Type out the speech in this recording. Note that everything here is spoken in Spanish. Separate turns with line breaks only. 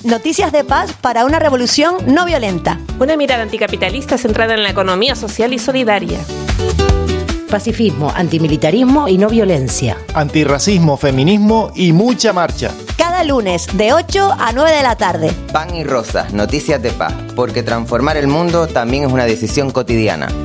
Noticias de paz para una revolución no violenta.
Una mirada anticapitalista centrada en la economía social y solidaria.
Pacifismo, antimilitarismo y no violencia.
Antirracismo, feminismo y mucha marcha.
Cada lunes de 8 a 9 de la tarde.
Pan y Rosas, noticias de paz, porque transformar el mundo también es una decisión cotidiana.